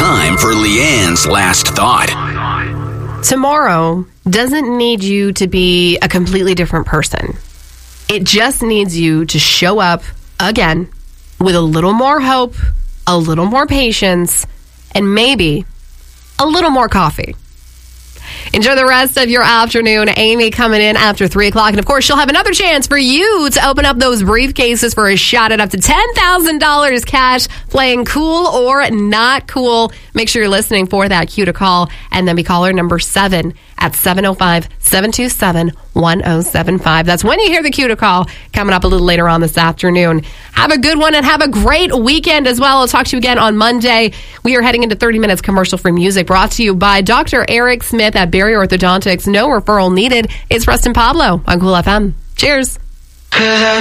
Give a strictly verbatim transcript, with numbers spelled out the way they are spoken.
time for Leanne's last thought. Tomorrow doesn't need you to be a completely different person. It just needs you to show up again with a little more hope, a little more patience, and maybe a little more coffee. Enjoy the rest of your afternoon. Amy coming in after three o'clock. And, of course, she'll have another chance for you to open up those briefcases for a shot at up to ten thousand dollars cash, playing cool or not cool. Make sure you're listening for that cue to call. And then be caller number seven at seven oh five, seven two seven, one oh seven five. That's when you hear the cue to call coming up a little later on this afternoon. Have a good one and have a great weekend as well. I'll talk to you again on Monday. We are heading into thirty minutes commercial-free music brought to you by Doctor Eric Smith at Barry Orthodontics. No referral needed. It's Rustin Pablo on Cool F M. Cheers.